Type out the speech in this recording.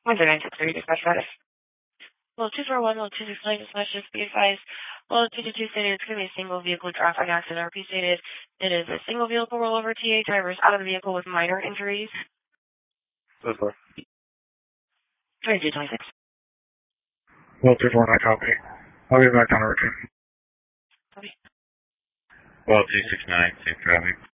10963, dispatch status. Well, 241, well, 269, dispatch, just be advised. Well, 222 stated it's going to be a single vehicle traffic accident. RP stated it is a single vehicle rollover. TA drivers out of the vehicle with minor injuries. So far. 2226. Well, 249, copy. I'll be back on a return. Copy. Well, 269, safe traffic.